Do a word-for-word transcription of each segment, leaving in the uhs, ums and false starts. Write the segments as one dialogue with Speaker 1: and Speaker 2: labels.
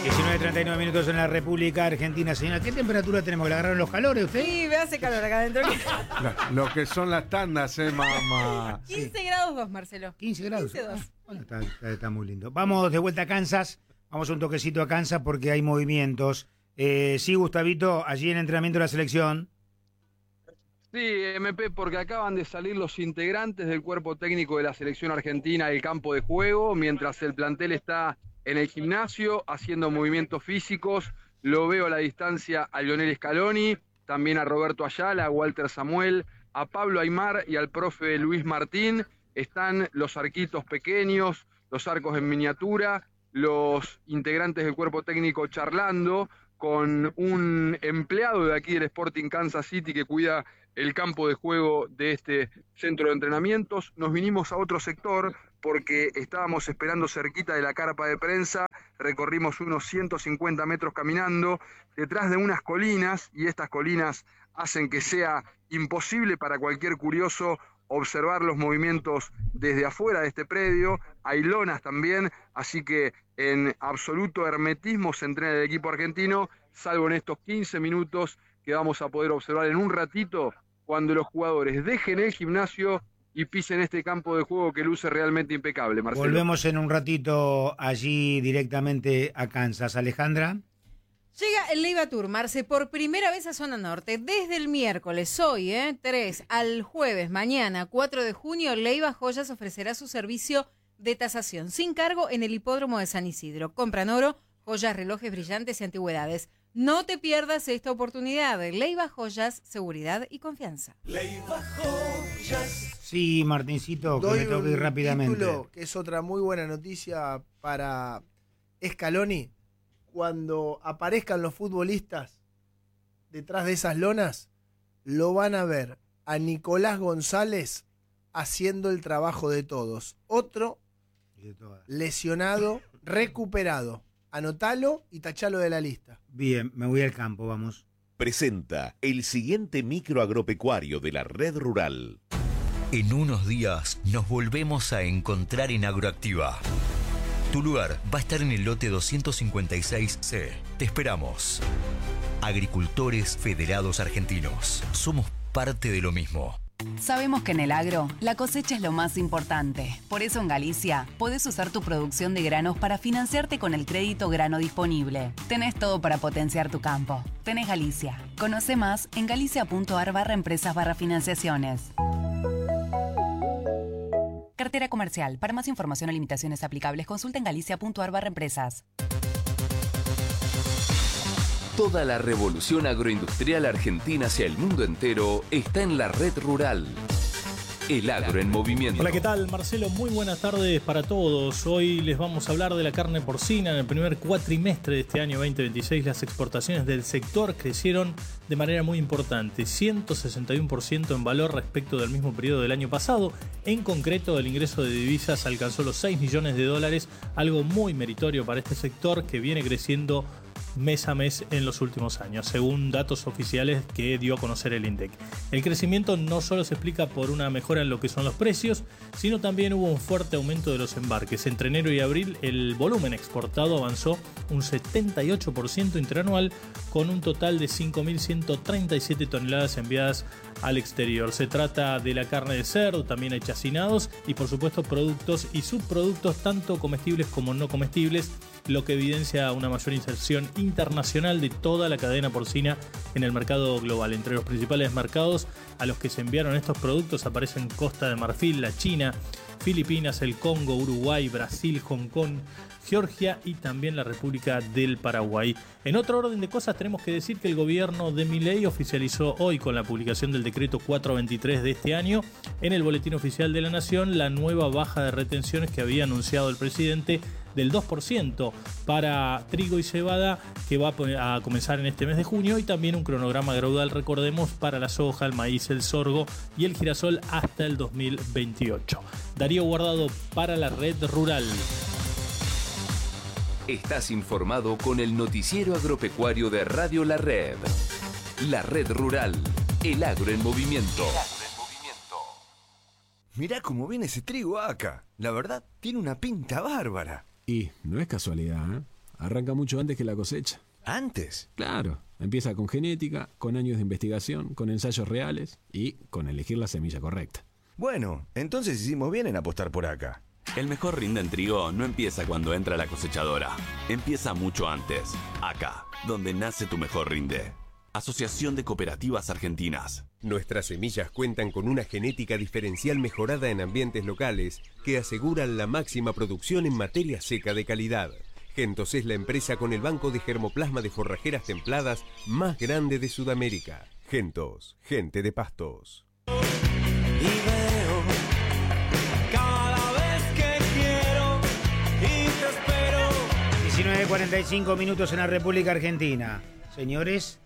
Speaker 1: diecinueve treinta y nueve minutos en la República Argentina. Señora, ¿qué temperatura tenemos? ¿Le agarraron los calores usted?
Speaker 2: Sí, me hace calor acá adentro.
Speaker 3: Lo, lo que son las tandas, eh, mamá.
Speaker 2: quince grados dos, Marcelo.
Speaker 1: quince grados.
Speaker 2: quince dos.
Speaker 1: Bueno, está, está, está muy lindo. Vamos de vuelta a Kansas. Vamos un toquecito a Kansas porque hay movimientos. Eh, sí, Gustavito, allí en entrenamiento de la selección.
Speaker 4: Sí, M P, porque acaban de salir los integrantes del cuerpo técnico de la selección argentina del campo de juego, mientras el plantel está en el gimnasio haciendo movimientos físicos. Lo veo a la distancia a Lionel Scaloni, también a Roberto Ayala, a Walter Samuel, a Pablo Aimar y al profe Luis Martín. Están los arquitos pequeños, los arcos en miniatura, los integrantes del cuerpo técnico charlando con un empleado de aquí del Sporting Kansas City que cuida el campo de juego de este centro de entrenamientos. Nos vinimos a otro sector porque estábamos esperando cerquita de la carpa de prensa, recorrimos unos ciento cincuenta metros caminando, detrás de unas colinas, y estas colinas hacen que sea imposible para cualquier curioso observar los movimientos desde afuera de este predio. Hay lonas también, así que en absoluto hermetismo se entrena el equipo argentino, salvo en estos quince minutos que vamos a poder observar en un ratito cuando los jugadores dejen el gimnasio y pisen este campo de juego que luce realmente impecable, Marcelo.
Speaker 1: Volvemos en un ratito allí directamente a Kansas. Alejandra.
Speaker 2: Llega el Leiva Tour, Marce, por primera vez a Zona Norte, desde el miércoles, hoy, ¿eh? tres, al jueves, mañana, cuatro de junio, Leiva Joyas ofrecerá su servicio de tasación sin cargo en el hipódromo de San Isidro. Compran oro, joyas, relojes brillantes y antigüedades. No te pierdas esta oportunidad. Leiva Joyas, seguridad y confianza.
Speaker 5: Leiva Joyas.
Speaker 1: Sí, Martincito, que
Speaker 6: Doy
Speaker 1: me tengo que ir
Speaker 6: un
Speaker 1: rápidamente.
Speaker 6: título, que es otra muy buena noticia para Scaloni. Cuando aparezcan los futbolistas detrás de esas lonas, lo van a ver a Nicolás González haciendo el trabajo de todos. Otro lesionado, recuperado. Anotalo y tachalo de la lista.
Speaker 1: Bien, me voy al campo, vamos.
Speaker 7: Presenta el siguiente micro agropecuario de la Red Rural.
Speaker 8: En unos días nos volvemos a encontrar en Agroactiva. Tu lugar va a estar en el lote doscientos cincuenta y seis C. Te esperamos. Agricultores Federados Argentinos. Somos parte de lo mismo.
Speaker 9: Sabemos que en el agro la cosecha es lo más importante. Por eso en Galicia podés usar tu producción de granos para financiarte con el crédito grano disponible. Tenés todo para potenciar tu campo. Tenés Galicia. Conoce más en galicia.ar barra empresas barra financiaciones. Cartera comercial. Para más información o limitaciones aplicables, consulta en galicia.ar barra empresas.
Speaker 10: Toda la revolución agroindustrial argentina hacia el mundo entero está en la Red Rural. El agro en movimiento.
Speaker 11: Hola, ¿qué tal? Marcelo, muy buenas tardes para todos. Hoy les vamos a hablar de la carne porcina. En el primer cuatrimestre de este año veinte veintiséis, las exportaciones del sector crecieron de manera muy importante, ciento sesenta y uno por ciento en valor respecto del mismo periodo del año pasado. En concreto, el ingreso de divisas alcanzó los seis millones de dólares, algo muy meritorio para este sector que viene creciendo mes a mes en los últimos años, según datos oficiales que dio a conocer el INDEC. El crecimiento no solo se explica por una mejora en lo que son los precios, sino también hubo un fuerte aumento de los embarques. Entre enero y abril, el volumen exportado avanzó un setenta y ocho por ciento interanual, con un total de cinco mil ciento treinta y siete toneladas enviadas al exterior. Se trata de la carne de cerdo, también hay chacinados y por supuesto productos y subproductos tanto comestibles como no comestibles, lo que evidencia una mayor inserción internacional de toda la cadena porcina en el mercado global. Entre los principales mercados a los que se enviaron estos productos aparecen Costa de Marfil, la China, Filipinas, el Congo, Uruguay, Brasil, Hong Kong, Georgia y también la República del Paraguay. En otro orden de cosas, tenemos que decir que el gobierno de Milei oficializó hoy, con la publicación del decreto cuatrocientos veintitrés de este año, en el Boletín Oficial de la Nación, la nueva baja de retenciones que había anunciado el presidente del dos por ciento para trigo y cebada, que va a comenzar en este mes de junio, y también un cronograma gradual, recordemos, para la soja, el maíz, el sorgo y el girasol hasta el dos mil veintiocho. Darío Guardado para la Red Rural.
Speaker 10: Estás informado con el noticiero agropecuario de Radio La Red. La Red Rural, el agro en movimiento.
Speaker 5: Mirá cómo viene ese trigo acá. La verdad, tiene una pinta bárbara.
Speaker 3: Y no es casualidad, ¿eh?
Speaker 12: arranca mucho antes que la cosecha.
Speaker 13: ¿Antes?
Speaker 12: Claro, empieza con genética, con años de investigación, con ensayos reales y con elegir la semilla correcta.
Speaker 13: Bueno, entonces hicimos bien en apostar por acá.
Speaker 14: El mejor rinde en trigo no empieza cuando entra la cosechadora. Empieza mucho antes. Acá, donde nace tu mejor rinde. Asociación de Cooperativas Argentinas.
Speaker 15: Nuestras semillas cuentan con una genética diferencial mejorada en ambientes locales que aseguran la máxima producción en materia seca de calidad. Gentos es la empresa con el banco de germoplasma de forrajeras templadas más grande de Sudamérica. Gentos, gente de pastos.
Speaker 5: Y veo cada vez que quiero y te espero.
Speaker 1: diecinueve cuarenta y cinco minutos en la República Argentina. Señores,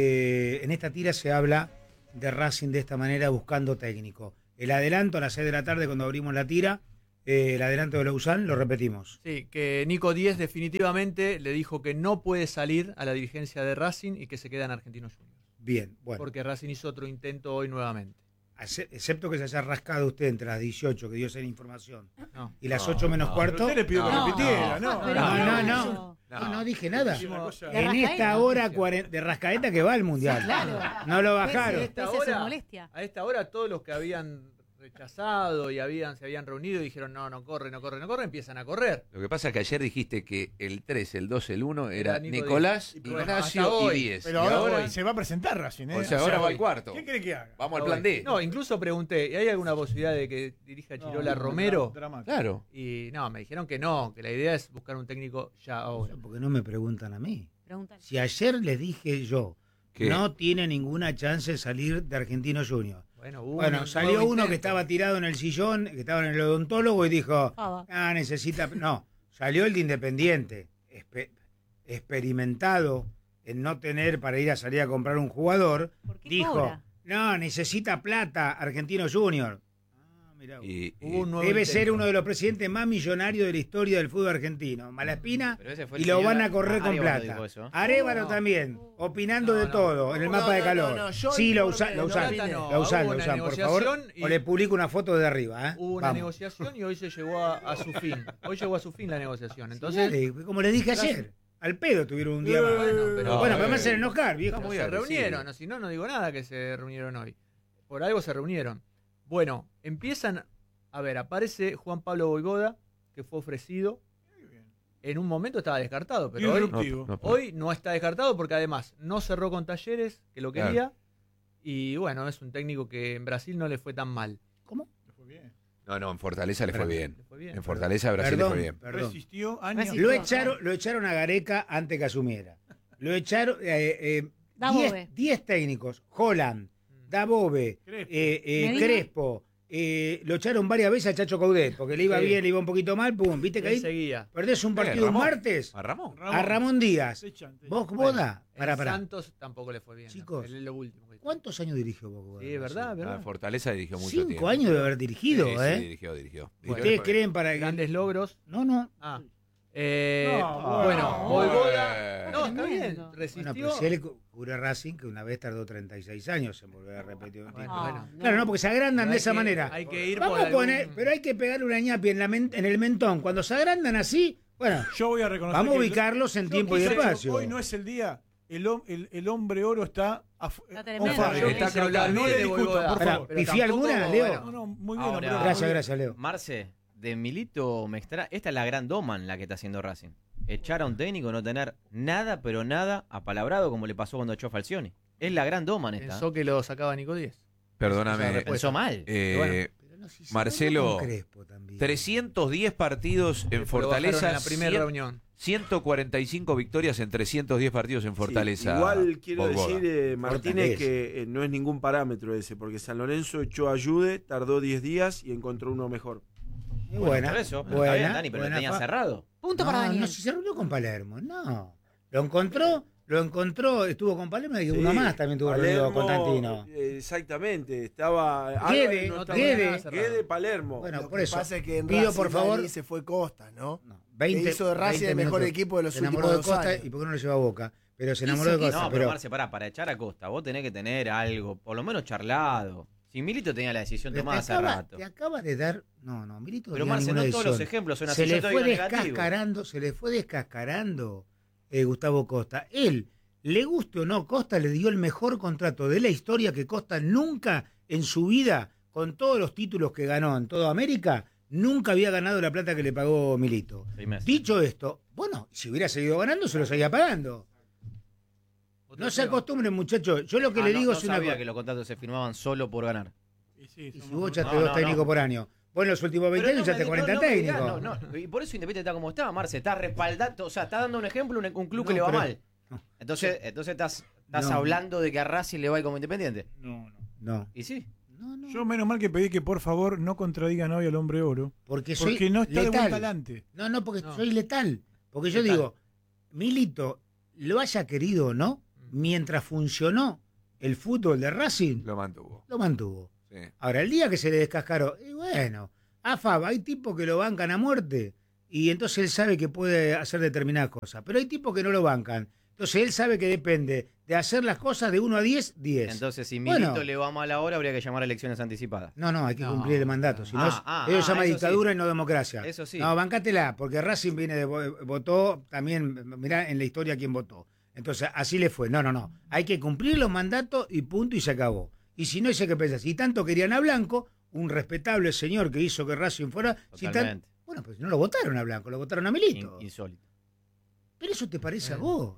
Speaker 1: de, en esta tira se habla de Racing de esta manera buscando técnico. El adelanto a las seis de la tarde cuando abrimos la tira, eh, el adelanto de Lauzán, lo repetimos.
Speaker 16: Sí, que Nico Díez definitivamente le dijo que no puede salir a la dirigencia de Racing y que se queda en Argentinos Juniors.
Speaker 1: Bien, bueno.
Speaker 16: Porque Racing hizo otro intento hoy nuevamente.
Speaker 1: Excepto que se haya rascado usted entre las dieciocho, que dio esa información,
Speaker 16: no,
Speaker 1: y las
Speaker 16: no,
Speaker 1: ocho menos
Speaker 16: no,
Speaker 1: cuarto.
Speaker 16: usted le pidió que
Speaker 1: no,
Speaker 16: repitiera,
Speaker 1: no,
Speaker 16: no,
Speaker 1: no,
Speaker 16: no,
Speaker 1: no,
Speaker 16: no,
Speaker 1: no, no dije nada.
Speaker 16: cosa-
Speaker 1: En esta hora cuaren- de rascaeta que va al mundial.
Speaker 16: Sí, claro.
Speaker 1: No lo bajaron.
Speaker 16: A esta, hora, a esta hora todos los que habían rechazado y habían se habían reunido y dijeron no, no corre, no corre, no corre, empiezan a correr.
Speaker 17: Lo que pasa es que ayer dijiste que el tres, el dos, el uno era,
Speaker 16: Era Nico
Speaker 17: Nicolás,
Speaker 16: Díez. Y bueno,
Speaker 17: Ignacio
Speaker 16: hasta
Speaker 17: y
Speaker 16: hoy.
Speaker 17: Díez.
Speaker 18: Pero
Speaker 17: Y
Speaker 18: ahora,
Speaker 17: ahora
Speaker 18: se va a presentar Racing, ¿eh?
Speaker 17: O sea, ahora va al cuarto.
Speaker 18: ¿Qué quiere que haga?
Speaker 17: Vamos al plan D.
Speaker 16: No, incluso pregunté, ¿y hay alguna posibilidad de que dirija Chirola
Speaker 18: no,
Speaker 16: Romero?
Speaker 18: dramático.
Speaker 17: Claro.
Speaker 16: Y no, me dijeron que no, que la idea es buscar un técnico ya ahora.
Speaker 1: Porque no me preguntan a mí.
Speaker 2: Pregúntale.
Speaker 1: Si ayer les dije yo,
Speaker 17: ¿Qué?
Speaker 1: no tiene ninguna chance de salir de Argentinos Juniors.
Speaker 16: Bueno, hubo
Speaker 1: Bueno,
Speaker 16: un
Speaker 1: salió
Speaker 16: nuevo
Speaker 1: uno
Speaker 16: intento.
Speaker 1: que estaba tirado en el sillón, que estaba en el odontólogo y dijo,
Speaker 2: Ah,
Speaker 1: ah, necesita... No, salió el de Independiente, espe- experimentado en no tener para ir a salir a comprar un jugador,
Speaker 2: qué
Speaker 1: dijo,
Speaker 2: cobra?
Speaker 1: no, necesita plata Argentinos Juniors. Ah, mirá vos.
Speaker 17: Y,
Speaker 16: Hubo un nuevo
Speaker 1: Debe
Speaker 16: intento.
Speaker 1: ser uno de los presidentes más millonarios de la historia del fútbol argentino. Malaspina,
Speaker 19: Pero ese fue
Speaker 1: y
Speaker 19: el
Speaker 1: lo
Speaker 19: señor
Speaker 1: van a correr con
Speaker 19: Arevalo
Speaker 1: plata.
Speaker 19: dijo eso.
Speaker 1: Arevalo
Speaker 16: No.
Speaker 1: también, opinando
Speaker 16: No,
Speaker 1: de
Speaker 16: no.
Speaker 1: todo, en el
Speaker 6: No,
Speaker 1: mapa
Speaker 6: no,
Speaker 1: de
Speaker 6: no,
Speaker 1: calor.
Speaker 6: no, yo
Speaker 1: Sí, lo
Speaker 6: informe
Speaker 1: usan,
Speaker 6: de
Speaker 1: lo usan,
Speaker 6: plata
Speaker 16: no.
Speaker 1: lo usan,
Speaker 16: Hubo
Speaker 1: lo
Speaker 16: una
Speaker 1: usan, por favor.
Speaker 16: negociación y-
Speaker 1: O le publico una foto de arriba, ¿eh?
Speaker 16: Hubo una
Speaker 1: Vamos.
Speaker 16: negociación y hoy se llegó a, a su fin. Hoy llegó a su fin la negociación.
Speaker 1: Entonces,
Speaker 16: Entonces,
Speaker 1: como les dije ayer, al pedo tuvieron un día más.
Speaker 16: Bueno, pero-
Speaker 1: bueno, pero
Speaker 16: eh,
Speaker 1: me hacen enojar, viejo.
Speaker 16: pero se reunieron, o si no, no digo nada que se reunieron hoy. Por algo se reunieron. Bueno, empiezan, a ver, aparece Juan Pablo Boivoda, que fue ofrecido. En un momento estaba descartado, pero hoy,
Speaker 18: Disruptivo.
Speaker 17: No, no,
Speaker 16: hoy no está descartado porque además no cerró con Talleres, que lo
Speaker 17: Claro.
Speaker 16: quería. Y bueno, es un técnico que en Brasil no le fue tan mal.
Speaker 17: No, no, en Fortaleza le fue bien.
Speaker 16: Le fue bien.
Speaker 17: En Fortaleza Brasil
Speaker 1: Perdón,
Speaker 17: le fue bien.
Speaker 1: perdón.
Speaker 18: Resistió años.
Speaker 1: Lo echaron, lo echaron a Gareca antes que asumiera. Lo echaron eh, eh,
Speaker 2: Dabove.
Speaker 1: diez, diez técnicos. Holland, Dabove,
Speaker 18: Crespo.
Speaker 1: eh, eh,
Speaker 2: Medina.
Speaker 1: Crespo. eh, lo echaron varias veces a Chacho Caudet, porque le iba
Speaker 16: Sí.
Speaker 1: bien, le iba un poquito mal, pum, viste que
Speaker 16: Él
Speaker 1: ahí
Speaker 16: seguía.
Speaker 1: perdés un
Speaker 17: Eh,
Speaker 1: partido un
Speaker 17: Ramón.
Speaker 1: martes
Speaker 17: A Ramón.
Speaker 1: a Ramón Díaz.
Speaker 18: Te echan, te
Speaker 1: ¿Vos,
Speaker 18: echan.
Speaker 1: Boda?
Speaker 16: En
Speaker 1: Pará, pará.
Speaker 16: Santos tampoco le fue bien. ¿no?
Speaker 1: Chicos,
Speaker 16: Él es lo último. que hizo.
Speaker 1: ¿Cuántos años dirigió vos, Boda?
Speaker 16: Sí, verdad,
Speaker 17: Ah,
Speaker 16: verdad.
Speaker 17: Fortaleza dirigió mucho
Speaker 1: Cinco
Speaker 17: tiempo.
Speaker 1: años de haber dirigido,
Speaker 17: Sí, sí,
Speaker 1: ¿eh?
Speaker 17: dirigió, dirigió.
Speaker 16: Bueno.
Speaker 1: ¿Ustedes creen para que...
Speaker 16: Grandes logros.
Speaker 1: No, no.
Speaker 16: Ah. Eh,
Speaker 18: No,
Speaker 16: bueno,
Speaker 18: bueno.
Speaker 16: Boivoda. No, está bien.
Speaker 2: Tremendo.
Speaker 1: Bueno,
Speaker 16: Resistió.
Speaker 1: pero si él cubrió a Racing, que una vez tardó treinta y seis años en volver a repetir un título.
Speaker 16: Bueno,
Speaker 2: Ah,
Speaker 1: Claro, no, porque se agrandan
Speaker 16: Pero
Speaker 1: de
Speaker 16: hay
Speaker 1: esa
Speaker 16: que-
Speaker 1: manera.
Speaker 16: hay que ir
Speaker 1: Vamos
Speaker 16: por
Speaker 1: a poner,
Speaker 16: algún-
Speaker 1: pero hay que pegarle una ñapi en, la men- en el mentón. Cuando se agrandan así, bueno,
Speaker 18: Yo voy a reconocer.
Speaker 1: vamos a
Speaker 18: que-
Speaker 1: ubicarlos en
Speaker 18: Yo
Speaker 1: tiempo y
Speaker 18: quise-
Speaker 1: espacio.
Speaker 18: Hoy no es el día. El, hom- el, el hombre oro está.
Speaker 2: Está
Speaker 18: on
Speaker 2: tremendo.
Speaker 18: fire.
Speaker 16: Yo
Speaker 17: Está
Speaker 16: quise hablar
Speaker 17: crocante.
Speaker 18: No
Speaker 16: bien
Speaker 18: le
Speaker 16: de
Speaker 18: discutan,
Speaker 16: Boivoda.
Speaker 18: por
Speaker 1: Pará,
Speaker 18: favor.
Speaker 16: Pero
Speaker 1: ¿pifié
Speaker 16: tampoco,
Speaker 1: alguna, Leo?
Speaker 16: bueno,
Speaker 18: No, no, muy bien.
Speaker 19: Ahora-
Speaker 18: hombre.
Speaker 1: Gracias, gracias, Leo.
Speaker 19: Marce, de Milito me extraña. Esta es la gran Doman la que está haciendo Racing. Echar a un técnico, no tener nada, pero nada apalabrado como le pasó cuando echó a Falcioni. Es la gran Doman esta.
Speaker 16: Pensó que lo sacaba Nico Díez. Esa
Speaker 17: Perdóname.
Speaker 19: Pensó mal.
Speaker 17: eh,
Speaker 16: Bueno.
Speaker 1: Pero no, si se
Speaker 17: Marcelo,
Speaker 1: con Crespo también.
Speaker 17: trescientos diez partidos en
Speaker 16: Lo bajaron
Speaker 17: Fortaleza.
Speaker 16: en la primera
Speaker 17: cien
Speaker 16: reunión.
Speaker 17: ciento cuarenta y cinco victorias en trescientos diez partidos en Fortaleza.
Speaker 20: Sí, igual quiero
Speaker 17: Boivoda.
Speaker 20: decir, eh, Martínez,
Speaker 1: Fortaleza.
Speaker 20: que eh, no es ningún parámetro ese, porque San Lorenzo echó a Jude, tardó diez días y encontró uno mejor.
Speaker 1: Muy
Speaker 19: Bueno,
Speaker 1: buena,
Speaker 19: por eso.
Speaker 1: buena,
Speaker 19: Está bien, Dani, pero lo
Speaker 1: buena
Speaker 19: tenía
Speaker 1: fa-
Speaker 19: cerrado.
Speaker 2: Punto
Speaker 1: no,
Speaker 2: para Daniel.
Speaker 1: No, si se reunió con Palermo, no. Lo encontró, lo encontró, estuvo con Palermo y
Speaker 20: Sí,
Speaker 1: uno más también tuvo reunido con
Speaker 20: Palermo,
Speaker 1: Constantino.
Speaker 20: eh, exactamente, estaba.
Speaker 1: Guede,
Speaker 20: Álvarez no estaba-
Speaker 1: Guede.
Speaker 20: Guede, Palermo.
Speaker 1: Bueno,
Speaker 6: Lo
Speaker 1: por
Speaker 6: que
Speaker 1: eso,
Speaker 6: pasa es que en
Speaker 1: pido
Speaker 6: Racing
Speaker 1: por favor...
Speaker 6: Dani se fue Costa, ¿no?
Speaker 1: No,
Speaker 6: Que hizo de Racing
Speaker 1: veinte
Speaker 6: el mejor
Speaker 1: minutos.
Speaker 6: equipo de los
Speaker 1: se
Speaker 6: últimos
Speaker 1: enamoró de
Speaker 6: dos
Speaker 1: Costa
Speaker 6: años.
Speaker 1: y por qué no lo lleva a Boca. Pero se enamoró de
Speaker 19: No,
Speaker 1: Costa.
Speaker 19: pero
Speaker 1: pero
Speaker 19: Marce, pará, para echar a Costa, vos tenés que tener algo, por lo menos charlado. Si Milito tenía la decisión
Speaker 1: Pero
Speaker 19: tomada
Speaker 1: te
Speaker 19: hace
Speaker 1: acaba,
Speaker 19: rato.
Speaker 1: Te acaba de dar... No, no, Milito no
Speaker 19: Pero
Speaker 1: tenía
Speaker 19: Marce,
Speaker 1: ninguna
Speaker 19: no todos los
Speaker 1: decisión.
Speaker 19: ejemplos son así.
Speaker 1: Se
Speaker 19: yo
Speaker 1: le
Speaker 19: te
Speaker 1: fue
Speaker 19: digo negativo.
Speaker 1: descascarando, se le fue descascarando eh, Gustavo Costa. Él, le guste o no, Costa le dio el mejor contrato de la historia que Costa nunca en su vida, con todos los títulos que ganó en toda América, nunca había ganado la plata que le pagó Milito. Dicho esto, bueno, si hubiera seguido ganando, se lo seguía pagando. No se acostumbren, muchachos. Yo lo que
Speaker 19: Ah,
Speaker 1: le
Speaker 19: no,
Speaker 1: digo
Speaker 19: no
Speaker 1: es una
Speaker 19: sabía
Speaker 1: cosa.
Speaker 19: que los contratos se firmaban solo por ganar.
Speaker 1: Y si vos echaste
Speaker 19: No,
Speaker 1: dos
Speaker 19: no,
Speaker 1: técnicos
Speaker 19: no.
Speaker 1: por año. Vos en los últimos veinte
Speaker 19: Pero
Speaker 1: años
Speaker 19: no
Speaker 1: echaste
Speaker 19: me-
Speaker 1: cuarenta
Speaker 19: no, no me digas,
Speaker 1: técnicos.
Speaker 19: no, no. Y por eso Independiente está como está, Marce. Está respaldando, o sea, está dando un ejemplo un, un club que
Speaker 1: No,
Speaker 19: le va
Speaker 1: pero-
Speaker 19: mal. Entonces, entonces estás, estás
Speaker 18: No.
Speaker 19: hablando de que a Racing le va a ir como Independiente.
Speaker 18: No, no.
Speaker 1: No.
Speaker 19: ¿Y sí?
Speaker 18: Yo menos mal que pedí que por favor no contradigan hoy al hombre oro.
Speaker 1: Porque soy
Speaker 18: no está de
Speaker 1: letal.
Speaker 18: vuelta adelante.
Speaker 1: No, no, porque soy letal. Porque yo
Speaker 18: Letal.
Speaker 1: digo, Milito, lo haya querido o no, mientras funcionó el fútbol de Racing,
Speaker 3: Lo mantuvo.
Speaker 1: lo mantuvo.
Speaker 3: Sí.
Speaker 1: Ahora, el día que se le descascaró, y bueno, a Fab, hay tipos que lo bancan a muerte y entonces él sabe que puede hacer determinadas cosas. Pero hay tipos que no lo bancan. Entonces él sabe que depende de hacer las cosas de uno a diez, diez.
Speaker 19: Entonces, si Milito
Speaker 1: Bueno.
Speaker 19: le va mal ahora, habría que llamar a elecciones anticipadas.
Speaker 1: No, no, hay que
Speaker 19: No.
Speaker 1: cumplir el mandato. Si no,
Speaker 19: Ah,
Speaker 1: es-
Speaker 19: ah,
Speaker 1: eso
Speaker 19: ah,
Speaker 1: se llama
Speaker 19: eso
Speaker 1: dictadura
Speaker 19: sí.
Speaker 1: y no democracia.
Speaker 19: Eso sí.
Speaker 1: No, bancátela, porque Racing viene de, vo- votó también, mirá en la historia quién votó. Entonces, así le fue. No, no, no. Hay que cumplir los mandatos y punto y se acabó. Y si no, dice que pensás, si tanto querían a Blanco, un respetable señor que hizo que Racing fuera. Si tan-
Speaker 19: Totalmente.
Speaker 1: bueno, pues no lo votaron a Blanco, lo votaron a Milito.
Speaker 19: In- insólito.
Speaker 1: Pero eso te parece a vos.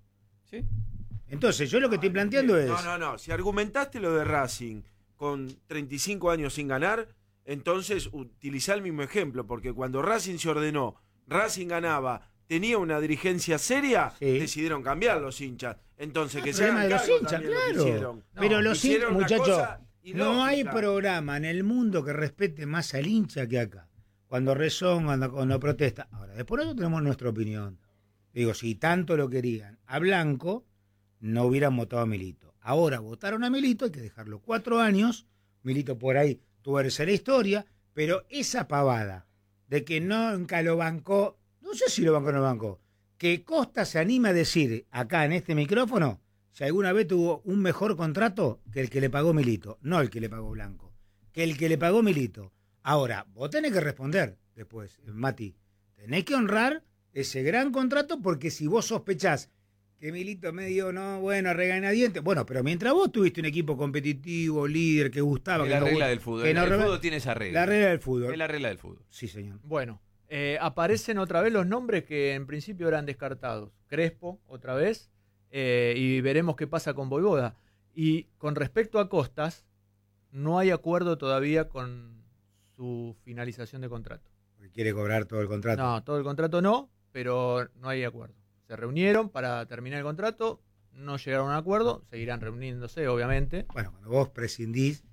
Speaker 19: Sí.
Speaker 1: Entonces, yo lo que estoy planteando es.
Speaker 20: No, no, no. Si argumentaste lo de Racing con treinta y cinco años sin ganar, entonces utilizá el mismo ejemplo, porque cuando Racing se ordenó, Racing ganaba, tenía una dirigencia seria, decidieron cambiar los hinchas. Entonces, que se
Speaker 1: Problema
Speaker 20: hagan
Speaker 1: de los
Speaker 20: cargo
Speaker 1: hinchas,
Speaker 20: también lo que
Speaker 1: claro.
Speaker 20: hicieron.
Speaker 1: Pero
Speaker 20: No,
Speaker 1: los hinchas,
Speaker 20: hicieron una
Speaker 1: muchachos,
Speaker 20: cosa
Speaker 1: no hay
Speaker 20: ilógica.
Speaker 1: programa en el mundo que respete más al hincha que acá. Cuando rezón, cuando, cuando protesta. Ahora, después nosotros tenemos nuestra opinión. Digo, si tanto lo querían a Blanco, no hubieran votado a Milito. Ahora votaron a Milito, hay que dejarlo cuatro años. Milito por ahí tuerce la historia, pero esa pavada de que nunca lo bancó, no sé si lo bancó o no lo bancó, que Costa se anima a decir acá en este micrófono si alguna vez tuvo un mejor contrato que el que le pagó Milito, no el que le pagó Blanco, que el que le pagó Milito. Ahora, vos tenés que responder después, Mati, tenés que honrar ese gran contrato porque si vos sospechás que Milito medio, no, bueno, regañadiente, bueno, pero mientras vos tuviste un equipo competitivo, líder, que gustaba...
Speaker 17: Es
Speaker 1: que
Speaker 17: la
Speaker 1: no
Speaker 17: regla
Speaker 1: gust-
Speaker 17: del fútbol.
Speaker 1: que
Speaker 17: El,
Speaker 1: no
Speaker 17: el
Speaker 1: re-
Speaker 17: fútbol tiene esa regla.
Speaker 1: La regla del fútbol.
Speaker 17: Es la regla del fútbol.
Speaker 1: Sí, señor.
Speaker 16: Bueno, eh, aparecen otra vez los nombres que en principio eran descartados. Crespo, otra vez, eh, y veremos qué pasa con Boivoda. Y con respecto a Costas, no hay acuerdo todavía con su finalización de contrato.
Speaker 1: Quiere cobrar todo el contrato.
Speaker 16: No, todo el contrato no, pero no hay acuerdo. Se reunieron para terminar el contrato, no llegaron a un acuerdo, seguirán reuniéndose, obviamente.
Speaker 1: Bueno, cuando vos prescindís,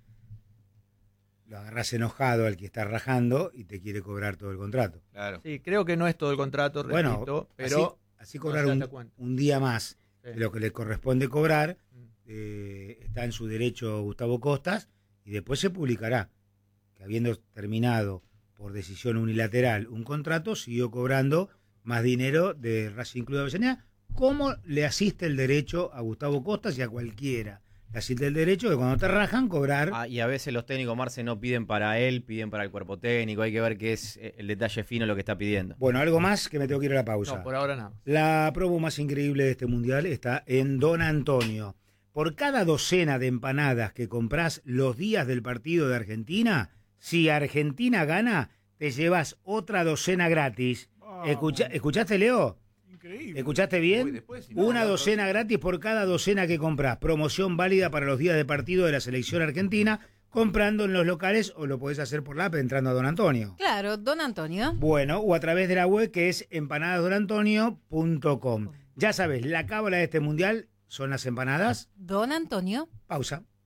Speaker 1: lo agarrás enojado al que está rajando y te quiere cobrar todo el contrato.
Speaker 17: Claro.
Speaker 16: Sí, creo que no es todo el contrato,
Speaker 1: Bueno,
Speaker 16: repito, pero
Speaker 1: así, así
Speaker 16: no
Speaker 1: cobrar
Speaker 16: se
Speaker 1: un,
Speaker 16: da cuenta.
Speaker 1: un día más
Speaker 16: Sí.
Speaker 1: de lo que le corresponde cobrar, eh, está en su derecho Gustavo Costas, y después se publicará que habiendo terminado por decisión unilateral un contrato, siguió cobrando más dinero de Racing Club de Avellaneda, como le asiste el derecho a Gustavo Costas y a cualquiera. Le asiste el derecho de cuando te rajan cobrar.
Speaker 19: Ah, y a veces los técnicos, Marce, no piden para él, piden para el cuerpo técnico. Hay que ver qué es eh, el detalle fino lo que está pidiendo.
Speaker 1: Bueno, algo más que me tengo que ir a la pausa.
Speaker 16: No, por ahora nada.
Speaker 1: La promo más increíble de este mundial está en Don Antonio. Por cada docena de empanadas que comprás los días del partido de Argentina, si Argentina gana, te llevas otra docena gratis. Escucha- ¿Escuchaste, Leo?
Speaker 18: Increíble.
Speaker 1: ¿Escuchaste bien? Una docena gratis por cada docena que comprás. Promoción válida para los días de partido de la selección argentina, comprando en los locales o lo podés hacer por la app entrando a Don Antonio.
Speaker 2: Claro, don Antonio.
Speaker 1: Bueno, o a través de la web que es empanadas don antonio punto com. Ya sabes, la cábala de este mundial son las empanadas.
Speaker 2: Don Antonio.
Speaker 1: Pausa.